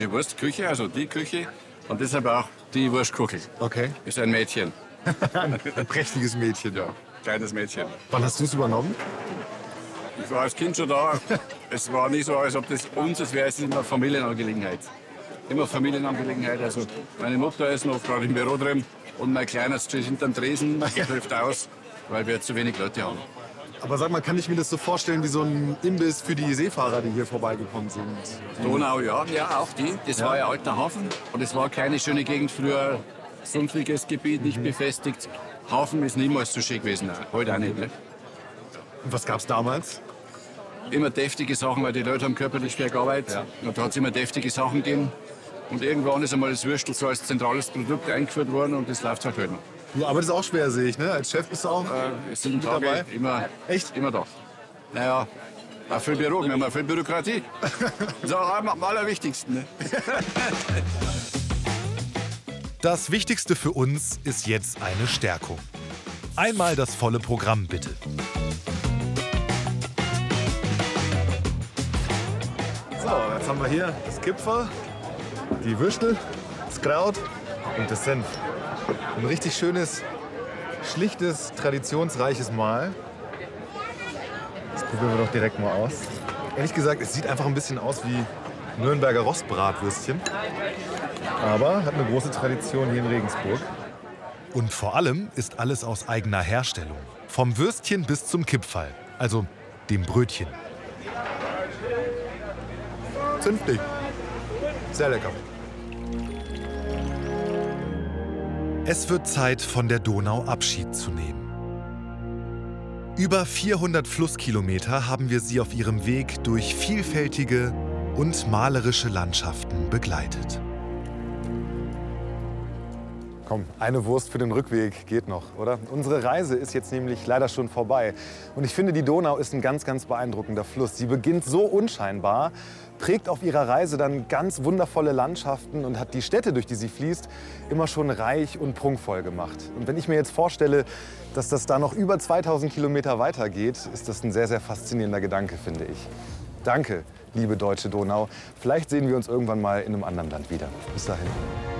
Die Wurstküche, also die Küche und deshalb auch die Wurstkuchel. Okay. Ist ein Mädchen. Ein prächtiges Mädchen. Ja, kleines Mädchen. Wann hast du es übernommen? Ich war als Kind schon da. Es war nie so, als ob das unseres wäre. Es ist immer Familienangelegenheit. Immer Familienangelegenheit. Also meine Mutter ist noch gerade im Büro drin und mein Kleiner steht hinterm Tresen, der hilft aus, weil wir zu wenig Leute haben. Aber sag mal, kann ich mir das so vorstellen wie so ein Imbiss für die Seefahrer, die hier vorbeigekommen sind? Donau, ja, auch die. Das war ein alter Hafen und es war keine schöne Gegend früher. Sumpfiges Gebiet, nicht befestigt. Hafen ist niemals so schön gewesen. Heute auch nicht. Ne? Und was gab's damals? Immer deftige Sachen, weil die Leute haben körperlich schwer gearbeitet. Ja. Und da hat es immer deftige Sachen gegeben. Und irgendwann ist einmal das Würstel so als zentrales Produkt eingeführt worden und das läuft halt heute noch. Du arbeitest auch schwer, sehe ich, ne? Als Chef bist du auch 7 Tage dabei? immer, Echt? immer da. Naja, auch viel Büro, wir haben auch viel Bürokratie. Das ist auch am allerwichtigsten. Ne? Das Wichtigste für uns ist jetzt eine Stärkung. Einmal das volle Programm, bitte. So, jetzt haben wir hier das Kipferl, die Würstel, das Kraut und das Senf. Ein richtig schönes, schlichtes, traditionsreiches Mahl. Das probieren wir doch direkt mal aus. Ehrlich gesagt, es sieht einfach ein bisschen aus wie Nürnberger Rostbratwürstchen. Aber hat eine große Tradition hier in Regensburg. Und vor allem ist alles aus eigener Herstellung. Vom Würstchen bis zum Kipferl, also dem Brötchen. Zünftig. Sehr lecker. Es wird Zeit, von der Donau Abschied zu nehmen. Über 400 Flusskilometer haben wir sie auf ihrem Weg durch vielfältige und malerische Landschaften begleitet. Komm, eine Wurst für den Rückweg geht noch, oder? Unsere Reise ist jetzt nämlich leider schon vorbei. Und ich finde, die Donau ist ein ganz, ganz beeindruckender Fluss. Sie beginnt so unscheinbar, prägt auf ihrer Reise dann ganz wundervolle Landschaften und hat die Städte, durch die sie fließt, immer schon reich und prunkvoll gemacht. Und wenn ich mir jetzt vorstelle, dass das da noch über 2000 Kilometer weitergeht, ist das ein sehr, sehr faszinierender Gedanke, finde ich. Danke, liebe deutsche Donau. Vielleicht sehen wir uns irgendwann mal in einem anderen Land wieder. Bis dahin.